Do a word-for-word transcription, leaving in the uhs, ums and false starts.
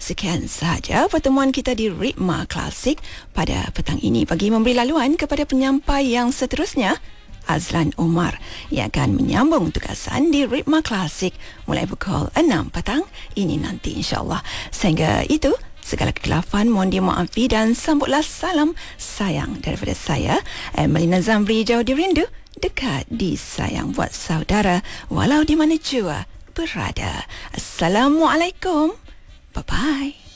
sekian sahaja pertemuan kita di Ritma Klasik pada petang ini. Bagi memberi laluan kepada penyampai yang seterusnya, Azlan Omar yang akan menyambung tugasan di Ritma Klasik mulai pukul enam petang ini nanti, insyaAllah. Sehingga itu, segala kekilafan mohon dimaafi dan sambutlah salam sayang daripada saya, Emily Nazamri, jauh di rindu, dekat di sayang buat saudara walau di mana jua berada. Assalamualaikum. Bye-bye.